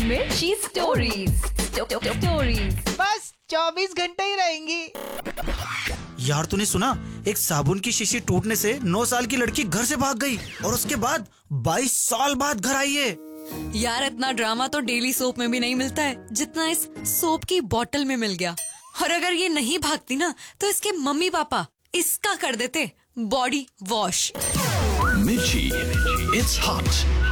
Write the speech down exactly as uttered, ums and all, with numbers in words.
मिर्ची stories stories बस चौबीस घंटे ही रहेंगी। यार तूने सुना, एक साबुन की शीशी टूटने से नौ साल की लड़की घर से भाग गई और उसके बाद बाईस साल बाद घर आई है। यार इतना ड्रामा तो डेली सोप में भी नहीं मिलता है जितना इस सोप की बोतल में मिल गया। और अगर ये नहीं भागती ना तो इसके मम्मी पापा इसका कर देते body wash. Mirchi, it's hot.